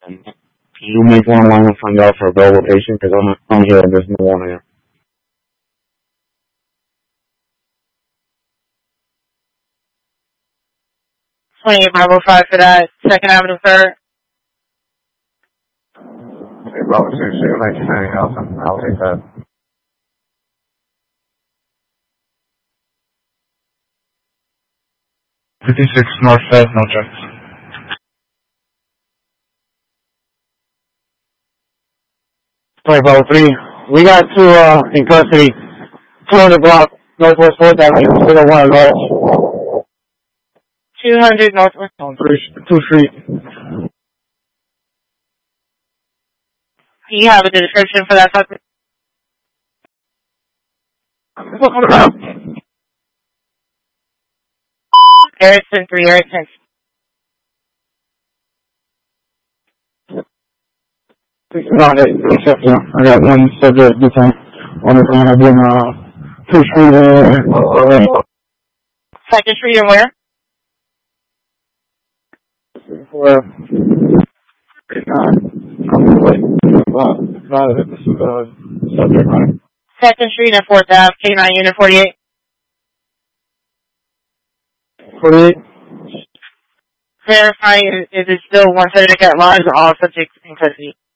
Can you make one line and find out for available patient? Because I'm here and there's no one here. $28,505 for that. 2nd Avenue, 3rd. Bravo 6, 1990,000. I'll take that. 56 North Fed, no checks. Bravo 3, we got two in custody. 200 block, Northwest 4th Avenue, 01 North. 200 Northwest. On 2 Street. Do you have a description for that suspect? Erickson 3, Erickson. I got one subject this time. One of them I've been 2 Street and 2nd Street and where? for subject line. 2nd Street and 4th Ave, K9 Unit 48. 48. Verify if it's still 1 Connecticut Lodge or all subjects in custody.